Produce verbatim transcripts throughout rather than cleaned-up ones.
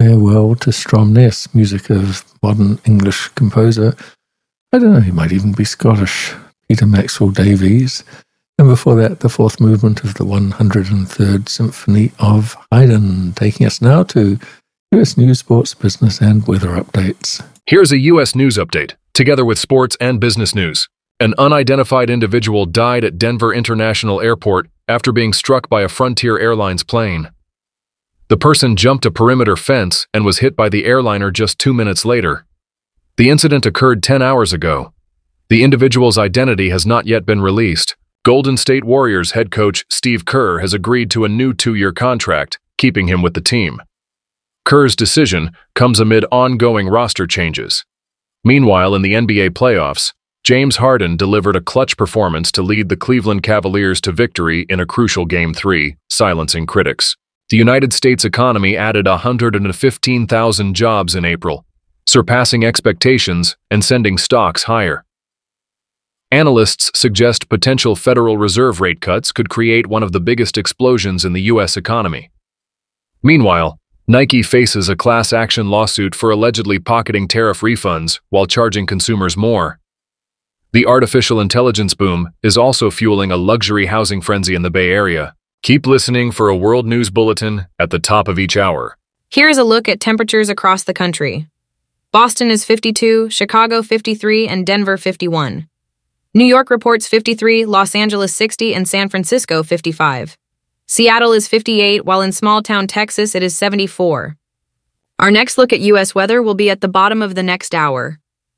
Farewell to Stromness, music of modern English composer. I don't know, he might even be Scottish, Peter Maxwell Davies. And before that, the fourth movement of the one hundred third Symphony of Haydn, taking us now to U S news, sports, business, and weather updates. Here's a U S news update, together with sports and business news. An unidentified individual died at Denver International Airport after being struck by a Frontier Airlines plane. The person jumped a perimeter fence and was hit by the airliner just two minutes later. The incident occurred ten hours ago. The individual's identity has not yet been released. Golden State Warriors head coach Steve Kerr has agreed to a new two-year contract, keeping him with the team. Kerr's decision comes amid ongoing roster changes. Meanwhile, in the N B A playoffs, James Harden delivered a clutch performance to lead the Cleveland Cavaliers to victory in a crucial Game three, silencing critics. The United States economy added one hundred fifteen thousand jobs in April, surpassing expectations and sending stocks higher. Analysts suggest potential Federal Reserve rate cuts could create one of the biggest explosions in the U S economy. Meanwhile, Nike faces a class action lawsuit for allegedly pocketing tariff refunds while charging consumers more. The artificial intelligence boom is also fueling a luxury housing frenzy in the Bay Area. Keep listening for a world news bulletin at the top of each hour. Here's a look at temperatures across the country. Boston is fifty-two, Chicago fifty-three, and Denver fifty-one. New York reports fifty-three, Los Angeles sixty, and San Francisco fifty-five. Seattle is fifty-eight, while in small-town Texas it is seventy-four. Our next look at U S weather will be at the bottom of the next hour.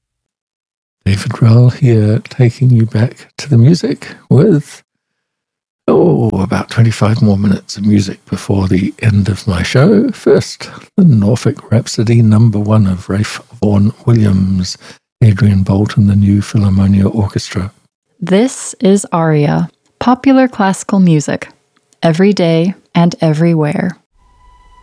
David Rell here, taking you back to the music with, oh, about twenty-five more minutes of music before the end of my show. First, the Norfolk Rhapsody number one of Ralph Vaughan Williams, Adrian Bolt and the New Philharmonia Orchestra. This is Aria, popular classical music, every day and everywhere.